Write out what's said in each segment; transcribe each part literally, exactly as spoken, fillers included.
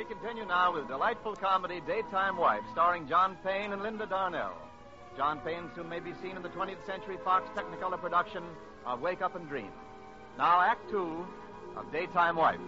continue now with delightful comedy Daytime Wife, starring John Payne and Linda Darnell. John Payne soon may be seen in the twentieth Century Fox Technicolor production of Wake Up and Dream. Now, Act Two of Daytime Wife.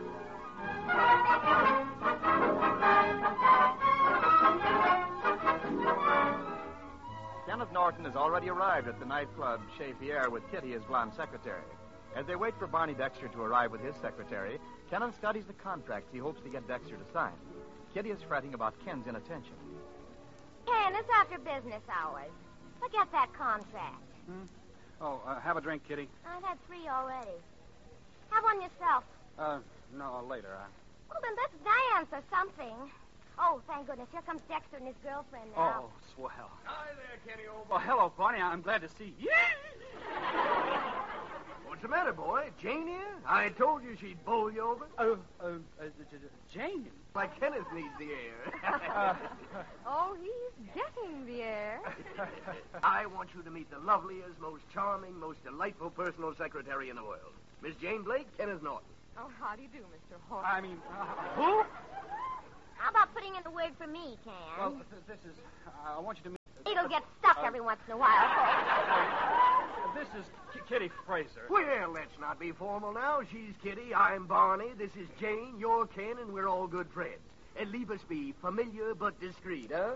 Kenneth Norton has already arrived at the nightclub Chez Pierre with Kitty, his blonde secretary. As they wait for Barney Dexter to arrive with his secretary, Kenneth studies the contracts he hopes to get Dexter to sign. Kitty is fretting about Ken's inattention. Ken, it's after business hours. Forget that contract. Hmm? Oh, uh, have a drink, Kitty. I've had three already. Have one yourself. Uh, no, later. Uh... Well, then let's dance or something. Oh, thank goodness. Here comes Dexter and his girlfriend now. Oh, swell. Hi there, Kenny, old Oh, hello, Barney. I'm glad to see you. What's the matter, boy? Jane here? I told you she'd bowl you over. Oh, uh, uh, uh, Jane. Like Kenneth needs the air. Oh, he's getting the air. I want you to meet the loveliest, most charming, most delightful personal secretary in the world. Miss Jane Blake, Kenneth Norton. Oh, how do you do, Mister Horton? I mean, uh, who? How about putting in the word for me, Ken? Well, th- this is... Uh, I want you to meet... It'll get stuck uh, every once in a while. Uh, this is K- Kitty Fraser. Well, let's not be formal now. She's Kitty, I'm Barney, this is Jane, you're Ken, and we're all good friends. And leave us be familiar but discreet, huh?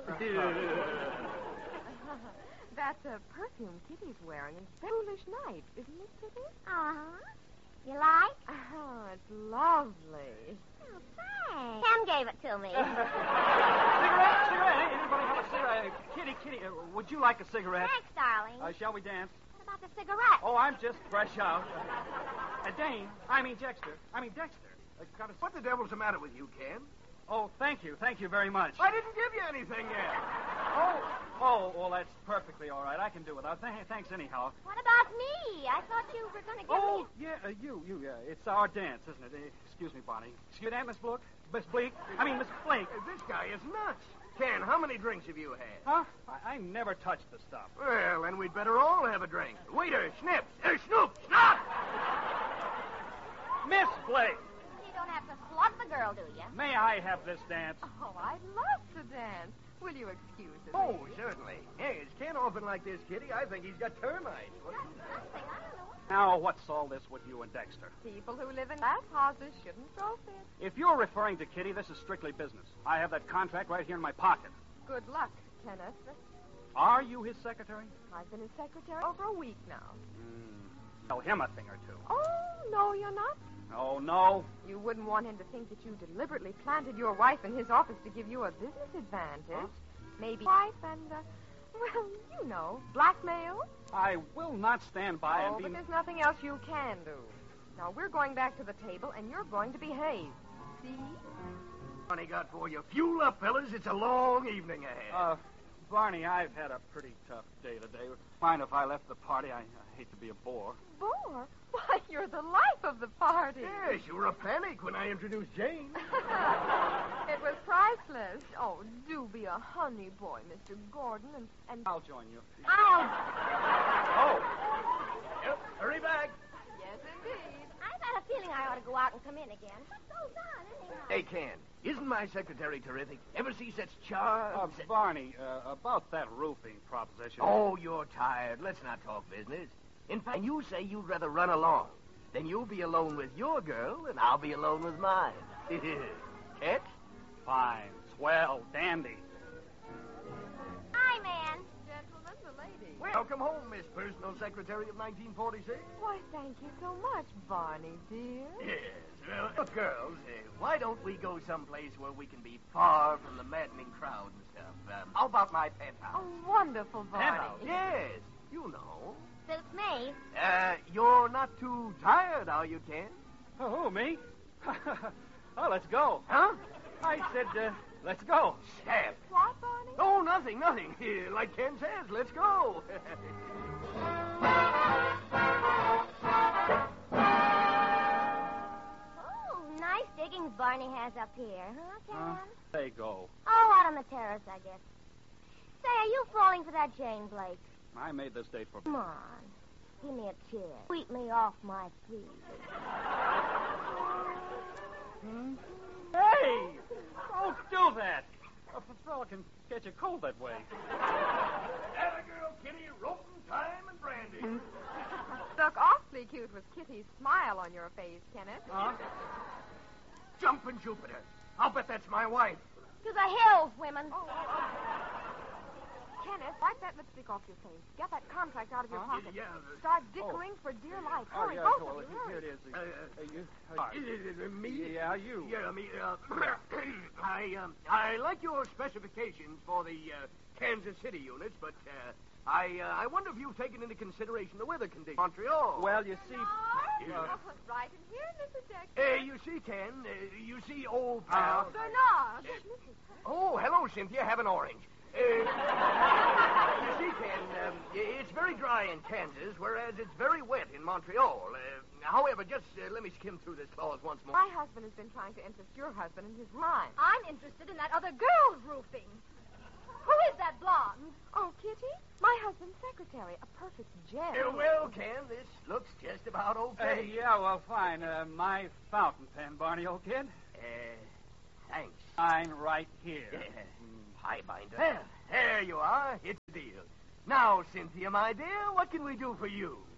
That's a perfume Kitty's wearing. It's foolish night, isn't it, Kitty? Uh-huh. You like? Oh, it's lovely. Oh, thanks. Ken gave it to me. Cigarette, cigarette. Anybody have a cigarette? Kitty, Kitty, uh, would you like a cigarette? Thanks, darling. Uh, shall we dance? What about the cigarette? Oh, I'm just fresh out. Uh, Dane, I mean Dexter. I mean Dexter. Uh, got a... What the devil's the matter with you, Ken? Oh, thank you. Thank you very much. I didn't give you anything yet. Oh, oh, well, that's perfectly all right. I can do without. Th- thanks anyhow. What about me? I thought you were going to give Oh, me... yeah, uh, you, you, yeah. It's our dance, isn't it? Uh, excuse me, Bonnie. Excuse me, Miss Blake? Miss Blake? I mean, Miss Blake. Uh, this guy is nuts. Ken, how many drinks have you had? Huh? I, I never touched the stuff. Well, then we'd better all have a drink. Waiter, Snips. Uh, Snoop, stop! Miss Blake! You don't have to slug the girl, do you? May I have this dance? Oh, I'd love to dance. Will you excuse us? Oh, certainly. Hey, is Ken often like this, Kitty? I think he's got termites. What? That's nothing. I don't know. Now, what's all this with you and Dexter? People who live in glass houses shouldn't throw fits. If you're referring to Kitty, this is strictly business. I have that contract right here in my pocket. Good luck, Kenneth. Are you his secretary? I've been his secretary over a week now. Hmm. Tell him a thing or two. Oh, no, you're not. Oh, no. You wouldn't want him to think that you deliberately planted your wife in his office to give you a business advantage. Huh? Maybe wife and, uh, well, you know, blackmail. I will not stand by Oh, and be... but there's nothing else you can do. Now, we're going back to the table, and you're going to behave. See? Honey, got for you. Fuel up, fellas. It's a long evening ahead. Uh, Barney, I've had a pretty tough day today. Mind if I left the party? I, I hate to be a bore. Bore? Why, you're the life of the party. Yes, you were a panic when I introduced Jane. It was priceless. Oh, do be a honey boy, Mister Gordon, and... and... I'll join you. I'll... Oh. Yep, hurry back. Yes, indeed. I've had a feeling I ought to go out and come in again. What goes on, anyhow? Hey, Ken, isn't my secretary terrific? Ever see such charms? Uh, Barney, uh, about that roofing proposition. Oh, you're tired. Let's not talk business. In fact, you say you'd rather run along. Then you'll be alone with your girl, and I'll be alone with mine. Catch? Fine. Swell. Dandy. Hi, man. Gentlemen, the lady. Welcome home, Miss Personal Secretary of nineteen forty-six. Why, thank you so much, Barney, dear. Yes. Well, look, girls, uh, why don't we go someplace where we can be far from the maddening crowd and stuff? Um, how about my penthouse? Oh, wonderful, Barney. Penthouse? Yes, you know. Suits me. Uh, you're not too tired, are you, Ken? Oh, me? Oh, let's go. Huh? I said, uh, let's go. Stab. What, Barney? Oh, nothing, nothing. Like Ken says, let's go. Oh, nice diggings Barney has up here, huh, Ken? Uh, they go. Oh, out on the terrace, I guess. Say, are you falling for that Jane Blake? I made this date for... Come on. Give me a kiss. Sweep me off my feet. Hmm? Hey! Don't do that. A fella can catch a cold that way. Have a girl, Kitty, roping time and brandy. Look awfully cute with Kitty's smile on your face, Kenneth. Huh? Jumping Jupiter. I'll bet that's my wife. To the hills, women. Oh. Kenneth, wipe that lipstick off your face. Get that contract out of your Huh? pocket. Yeah, uh, Start dickering for dear life. Oh, Hurry, yeah, both well, of you. here Hurry. it is. Uh, Uh, you, Uh, me? Yeah, you. Yeah, me. Uh, I um, I like your specifications for the uh, Kansas City units, but uh, I uh, I wonder if you've taken into consideration the weather conditions. Montreal. Well, you see... Yeah. Oh, right in here, Missus Dexter. Uh, you see, Ken, uh, you see, old pal. Bernard. Oh, hello, Cynthia. Have an orange. Uh, you see, Ken, um, it's very dry in Kansas, whereas it's very wet in Montreal. Uh, however, just uh, let me skim through this clause once more. My husband has been trying to interest your husband in his rhyme. I'm interested in that other girl's roofing. Who is that blonde? Oh, Kitty? My husband's secretary. A perfect gem. Uh, well, Ken, this looks just about Uh, okay. yeah, well, fine. Uh, my fountain pen, Barney, old kid. Uh, thanks. Mine right here. Yeah. Pie binder. There, there you are. It's a deal. Now, Cynthia, my dear, what can we do for you?